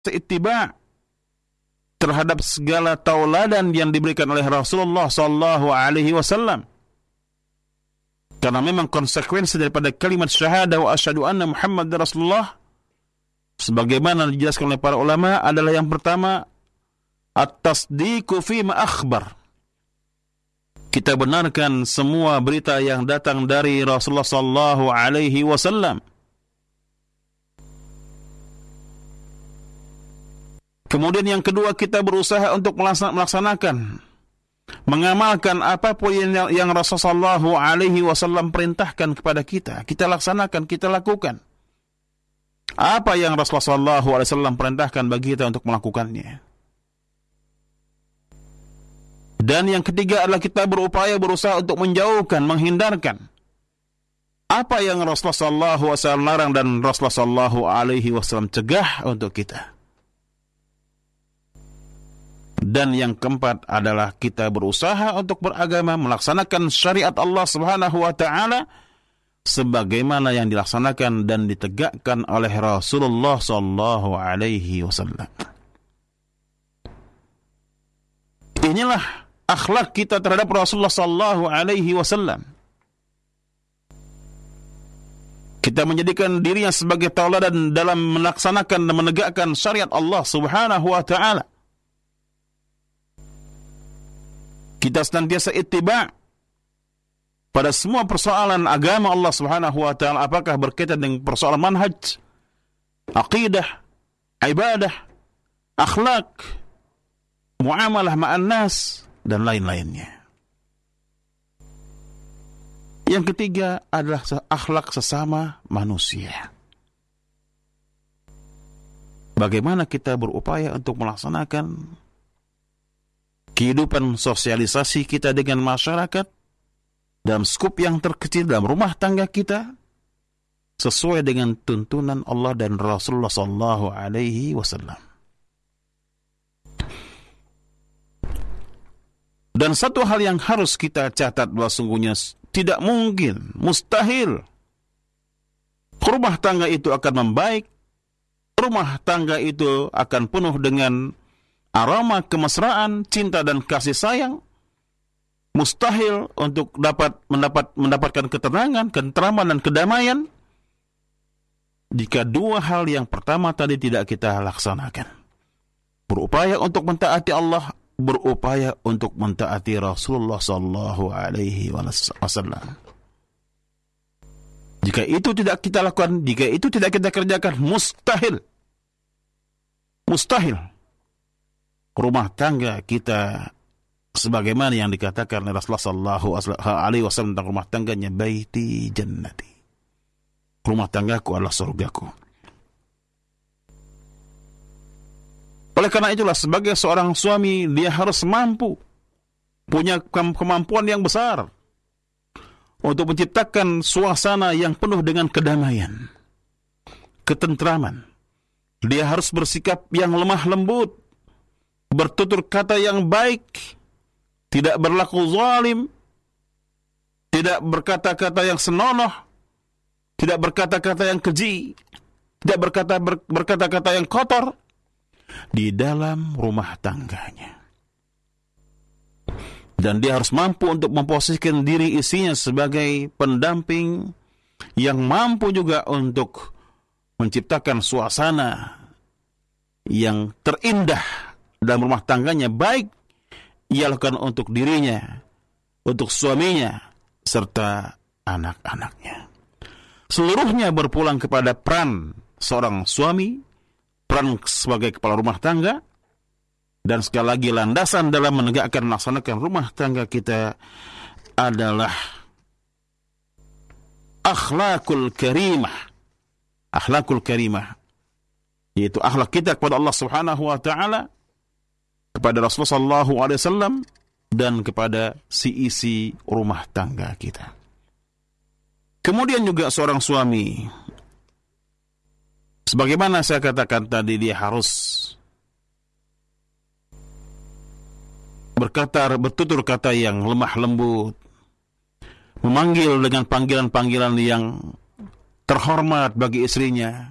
ittiba' terhadap segala tauladan yang diberikan oleh Rasulullah sallallahu alaihi wasallam. Karena memang konsekuensi daripada kalimat syahadah wa asyhadu anna Muhammadar Rasulullah sebagaimana dijelaskan oleh para ulama adalah yang pertama at-tasdiqu fi ma akhbar. Kita benarkan semua berita yang datang dari Rasulullah sallallahu alaihi wasallam. Kemudian yang kedua, kita berusaha untuk melaksanakan, mengamalkan apapun yang Rasulullah sallallahu alaihi wasallam perintahkan kepada kita. Kita laksanakan, kita lakukan. Apa yang Rasulullah sallallahu alaihi wasallam perintahkan bagi kita untuk melakukannya. Dan yang ketiga adalah kita berusaha untuk menjauhkan, menghindarkan apa yang Rasulullah sallallahu alaihi wasallam larang dan Rasulullah sallallahu alaihi wasallam cegah untuk kita. Dan yang keempat adalah kita berusaha untuk beragama, melaksanakan syariat Allah Subhanahu wa taala sebagaimana yang dilaksanakan dan ditegakkan oleh Rasulullah sallallahu alaihi wasallam. Inilah akhlak kita terhadap Rasulullah sallallahu alaihi wasallam. Kita menjadikan dirinya sebagai tauladan dalam melaksanakan dan menegakkan syariat Allah Subhanahu wa taala. Kita senantiasa ittiba' pada semua persoalan agama Allah Subhanahu wa taala, apakah berkaitan dengan persoalan manhaj, aqidah, ibadah, akhlak, muamalah ma'an nas dan lain-lainnya. Yang ketiga adalah akhlak sesama manusia. Bagaimana kita berupaya untuk melaksanakan kehidupan sosialisasi kita dengan masyarakat dalam skup yang terkecil dalam rumah tangga kita sesuai dengan tuntunan Allah dan Rasulullah sallallahu alaihi wasallam. Dan satu hal yang harus kita catat bahwa sungguhnya tidak mungkin, mustahil rumah tangga itu akan membaik, rumah tangga itu akan penuh dengan aroma kemesraan, cinta dan kasih sayang. Mustahil untuk mendapatkan ketenangan, ketentraman dan kedamaian jika dua hal yang pertama tadi tidak kita laksanakan. Berupaya untuk mentaati Allah, berupaya untuk mentaati Rasulullah sallallahu alaihi wasallam. Jika itu tidak kita lakukan, jika itu tidak kita kerjakan, mustahil rumah tangga kita sebagaimana yang dikatakan oleh Rasulullah sallallahu alaihi wasallam tentang rumah tangganya, baiti jannati. Rumah tanggaku adalah surgaku. Oleh karena itulah sebagai seorang suami dia harus mampu, punya kemampuan yang besar untuk menciptakan suasana yang penuh dengan kedamaian, ketentraman. Dia harus bersikap yang lemah lembut, bertutur kata yang baik, tidak berlaku zalim, tidak berkata-kata yang senonoh, tidak berkata-kata yang keji, tidak berkata-kata yang kotor di dalam rumah tangganya. Dan dia harus mampu untuk memposisikan diri isinya sebagai pendamping yang mampu juga untuk menciptakan suasana yang terindah dalam rumah tangganya, baik ia lakukan untuk dirinya, untuk suaminya, serta anak-anaknya. Seluruhnya berpulang kepada peran seorang suami, peran sebagai kepala rumah tangga, dan sekali lagi landasan dalam menegakkan melaksanakan rumah tangga kita adalah akhlakul karimah. Akhlakul karimah, yaitu akhlak kita kepada Allah Subhanahu wa taala, kepada Rasulullah sallallahu alaihi wasallam, dan kepada si isi rumah tangga kita. Kemudian juga seorang suami, sebagaimana saya katakan tadi, dia harus bertutur kata yang lemah lembut, memanggil dengan panggilan-panggilan yang terhormat bagi istrinya,